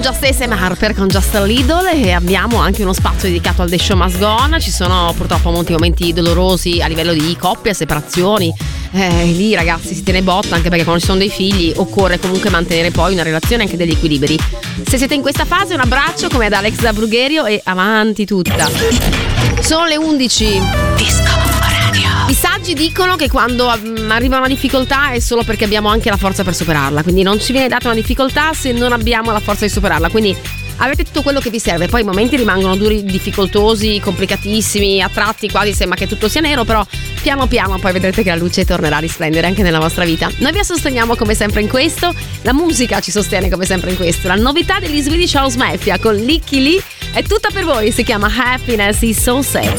Justice e Harper con Just a Little, e abbiamo anche uno spazio dedicato al The Show Must Go On. Ci sono purtroppo molti momenti dolorosi a livello di coppia, separazioni. Lì ragazzi si tiene botta, anche perché quando ci sono dei figli occorre comunque mantenere poi una relazione, anche degli equilibri. Se siete in questa fase, un abbraccio come ad Alex da Brugherio e avanti tutta. Sono le 11. I saggi dicono che quando arriva una difficoltà è solo perché abbiamo anche la forza per superarla, quindi non ci viene data una difficoltà se non abbiamo la forza di superarla, quindi avete tutto quello che vi serve. Poi i momenti rimangono duri, difficoltosi, complicatissimi, a tratti quasi sembra che tutto sia nero, però piano piano poi vedrete che la luce tornerà a risplendere anche nella vostra vita. Noi vi sosteniamo come sempre in questo, la musica ci sostiene come sempre in questo. La novità degli Swedish House Mafia con Licky Lee è tutta per voi, si chiama Happiness is So Sad.